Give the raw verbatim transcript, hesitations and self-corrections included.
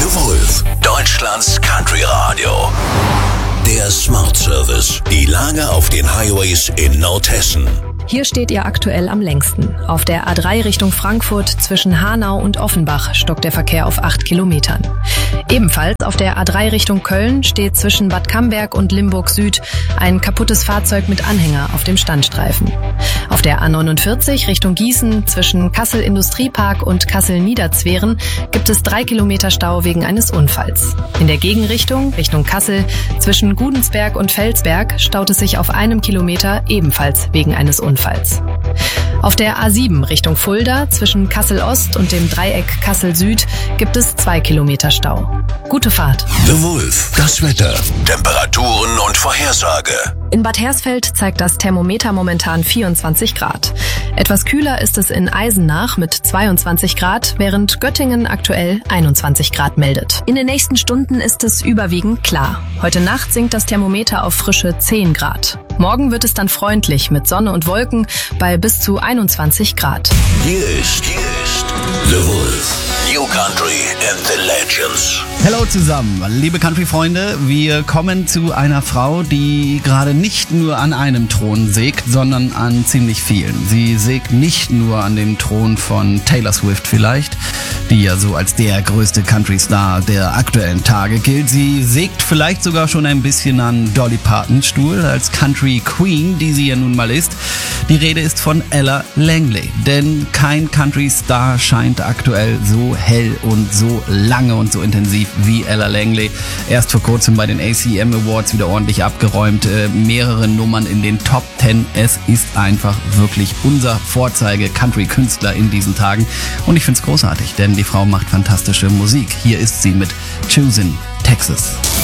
The Wolf, Deutschlands Country Radio. Der Smart Service. Die Lage auf den Highways in Nordhessen. Hier steht ihr aktuell am längsten. Auf der A drei Richtung Frankfurt zwischen Hanau und Offenbach stockt der Verkehr auf acht Kilometern. Ebenfalls auf der A drei Richtung Köln steht zwischen Bad Camberg und Limburg Süd ein kaputtes Fahrzeug mit Anhänger auf dem Standstreifen. Auf der A neunundvierzig Richtung Gießen zwischen Kassel Industriepark und Kassel Niederzweren gibt es drei Kilometer Stau wegen eines Unfalls. In der Gegenrichtung, Richtung Kassel, zwischen Gudensberg und Felsberg staut es sich auf einem Kilometer ebenfalls wegen eines Unfalls. Auf der A sieben Richtung Fulda zwischen Kassel Ost und dem Dreieck Kassel Süd gibt es zwei Kilometer Stau. Gute Fahrt. The Wolf, das Wetter, Temperaturen und Vorhersage. In Bad Hersfeld zeigt das Thermometer momentan vierundzwanzig Grad. Etwas kühler ist es in Eisenach mit zweiundzwanzig Grad, während Göttingen aktuell einundzwanzig Grad meldet. In den nächsten Stunden ist es überwiegend klar. Heute Nacht sinkt das Thermometer auf frische zehn Grad. Morgen wird es dann freundlich mit Sonne und Wolken bei bis zu einundzwanzig Grad. Hier ist, hier ist The Wolf. New Country and the Legends. Hallo zusammen, liebe Country-Freunde. Wir kommen zu einer Frau, die gerade nicht nur an einem Thron sägt, sondern an ziemlich vielen. Sie sägt nicht nur an dem Thron von Taylor Swift vielleicht, die ja so als der größte Country-Star der aktuellen Tage gilt. Sie sägt vielleicht sogar schon ein bisschen an Dolly Partons Stuhl als Country-Queen, die sie ja nun mal ist. Die Rede ist von Ella Langley, denn kein Country-Star scheint aktuell so hell und so lange und so intensiv wie Ella Langley. Erst vor kurzem bei den A C M Awards wieder ordentlich abgeräumt, äh, mehrere Nummern in den Top Ten. Es ist einfach wirklich unser Vorzeige-Country-Künstler in diesen Tagen und ich finde es großartig, denn die Frau macht fantastische Musik. Hier ist sie mit Choosing Texas.